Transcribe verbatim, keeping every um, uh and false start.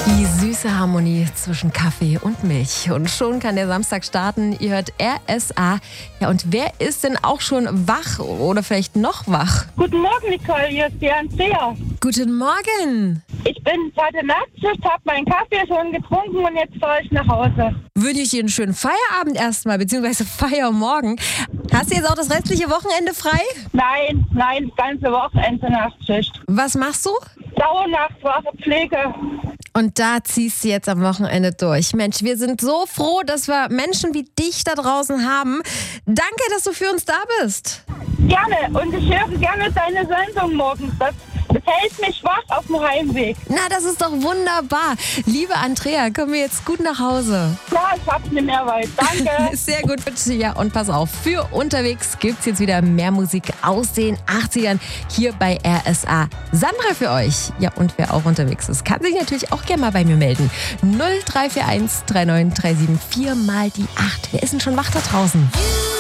Die süße Harmonie zwischen Kaffee und Milch. Und schon kann der Samstag starten. Ihr hört R S A. Ja, und wer ist denn auch schon wach oder vielleicht noch wach? Guten Morgen, Nicole, hier ist die Andrea. Guten Morgen. Ich bin heute Nachtschicht, habe meinen Kaffee schon getrunken und jetzt fahre ich nach Hause. Wünsche ich dir einen schönen Feierabend erstmal, beziehungsweise Feiermorgen. Hast du jetzt auch das restliche Wochenende frei? Nein, nein, das ganze Wochenende Nachtschicht. Was machst du? Dauernachtwache, Pflege. Und da ziehst du jetzt am Wochenende durch. Mensch, wir sind so froh, dass wir Menschen wie dich da draußen haben. Danke, dass du für uns da bist. Gerne, und ich höre gerne deine Sendung morgens. Das, das hält mich wach auf dem Heimweg. Na, das ist doch wunderbar. Liebe Andrea, kommen wir jetzt gut nach Hause. Ja, ich hab's nicht mehr weit. Danke. Sehr gut. Ja, und pass auf, für unterwegs gibt's jetzt wieder mehr Musik aus den achtzigern hier bei R S A. Sandra für euch. Ja, und wer auch unterwegs ist, kann sich natürlich auch gerne mal bei mir melden. null drei vier eins drei neun drei sieben vier mal die acht. Wer ist denn schon wach da draußen?